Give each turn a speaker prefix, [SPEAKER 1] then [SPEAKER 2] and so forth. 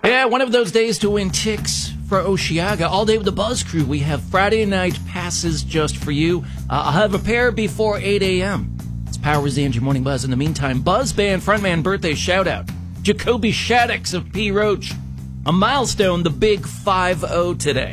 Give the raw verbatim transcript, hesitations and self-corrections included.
[SPEAKER 1] Yeah, one of those days to win tickets for Osheaga. All day with the Buzz Crew. We have Friday night passes just for you. Uh, I'll have a pair before eight a.m. It's Powers the Angie Morning Buzz. In the meantime, Buzz Band frontman birthday shout-out. Jacoby Shaddix of P. Roach. A milestone, the big five oh today.